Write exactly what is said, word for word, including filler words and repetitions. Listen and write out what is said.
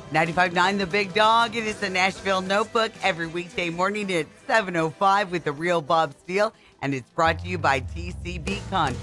ninety-five point nine The Big Dog. It is the Nashville Notebook every weekday morning at seven oh five with the real Bob Steele, and it's brought to you by T C B Concrete.